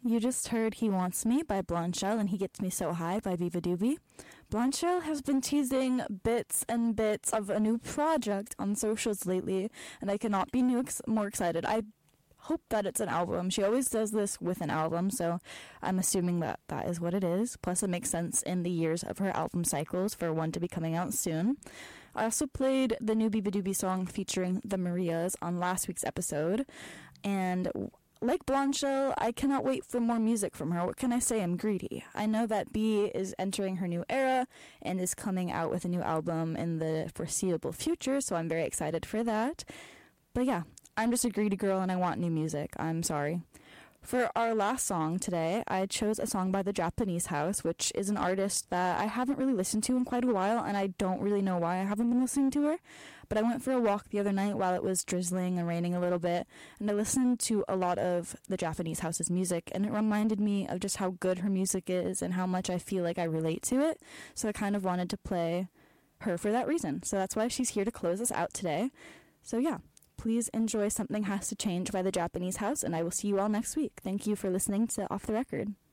You just heard He Wants Me by Blondshell and He Gets Me So High by Viva Doobie. Blondshell has been teasing bits and bits of a new project on socials lately, and I cannot be more excited. I hope that it's an album. She always does this with an album, so I'm assuming that that is what it is. Plus, it makes sense in the years of her album cycles for one to be coming out soon. I also played the new Viva Doobie song featuring the Marias on last week's episode, and like Blondshell, I cannot wait for more music from her. What can I say? I'm greedy. I know that B is entering her new era and is coming out with a new album in the foreseeable future, so I'm very excited for that. But yeah, I'm just a greedy girl and I want new music. I'm sorry. For our last song today, I chose a song by The Japanese House, which is an artist that I haven't really listened to in quite a while, and I don't really know why I haven't been listening to her. But I went for a walk the other night while it was drizzling and raining a little bit, and I listened to a lot of The Japanese House's music, and it reminded me of just how good her music is and how much I feel like I relate to it. So I kind of wanted to play her for that reason. So that's why she's here to close us out today. So yeah. Please enjoy Something Has to Change by The Japanese House, and I will see you all next week. Thank you for listening to Off the Record.